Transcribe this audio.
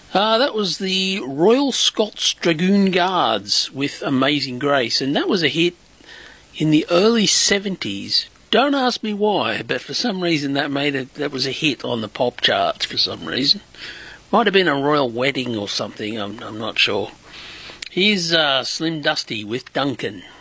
That was the Royal Scots Dragoon Guards with Amazing Grace, and that was a hit in the early 70s. Don't ask me why, but for some reason that was a hit on the pop charts for some reason. Might have been a royal wedding or something, I'm not sure. Here's Slim Dusty with Duncan.